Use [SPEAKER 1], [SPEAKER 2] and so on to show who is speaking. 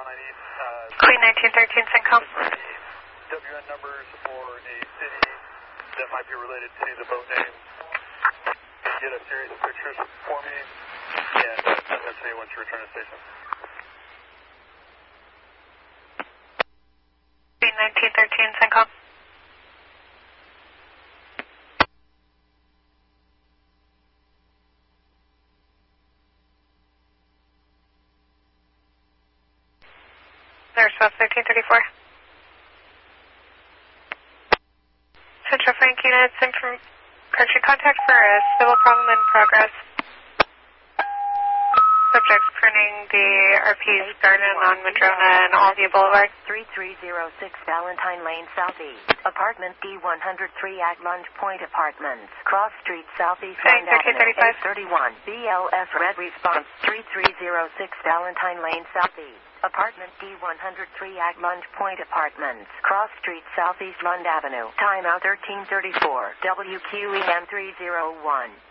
[SPEAKER 1] Queen 1913 Syncom.
[SPEAKER 2] WN numbers for a city that might be related to the boat name. Get a series of pictures for me, and send that to me once you return to station.
[SPEAKER 1] Queen 1913 Syncom. There's West 1334. Central Frank units, correction contact for a civil problem in progress. Subjects printing the RP's garden on Madrona and Aldia Boulevard.
[SPEAKER 3] 3306 Valentine Lane Southeast. Apartment D103 at Lunge Point Apartments. Cross Street Southeast.
[SPEAKER 1] Saying 1335.
[SPEAKER 3] 31. BLS Red Response. 3306 Valentine Lane Southeast. Apartment D103 at Lunge Point Apartments. Cross Street Southeast Lund Avenue. Timeout 1334. WQEM 301.